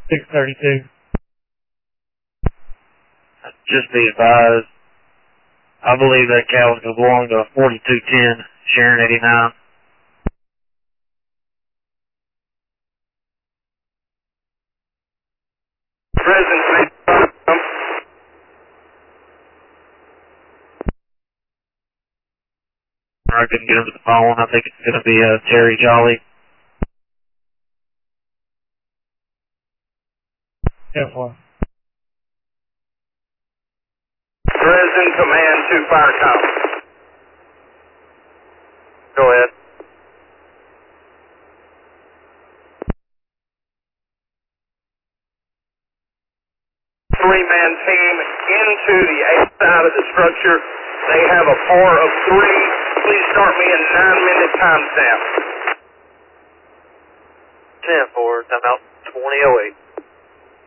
632. Just be advised, I believe that cow is going to belong to 4210, Sharon 89. Present. I couldn't get into the phone. I think it's going to be Terry Jolly. F1. Present, command to fire cop. Go ahead. Three-man team into the A side of the structure. They have a par of 3. Please start me in 9-minute timestamp. 10-4, timeout 2008.